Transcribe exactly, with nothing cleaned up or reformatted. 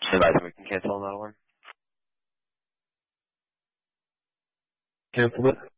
Advise we can cancel on that one. Cancel it.